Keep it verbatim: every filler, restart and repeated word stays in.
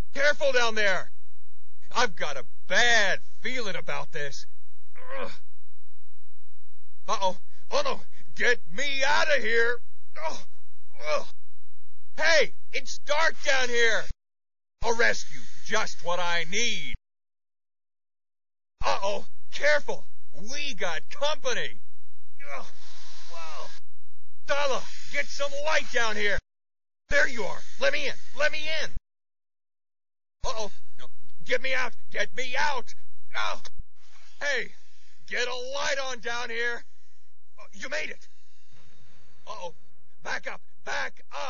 Careful down there. I've got a bad feeling about this. Ugh. Uh-oh. Oh, no. Get me out of here. Oh, ugh. Hey, it's dark down here. A rescue, just what I need. Uh-oh. Careful. We got company. Ugh. Wow. Darla, get some light down here. There you are. Let me in. Let me in. Uh-oh. No. Get me out. Get me out. Oh. Hey, get a light on down here. Oh, you made it. Uh-oh. Back up. Back up.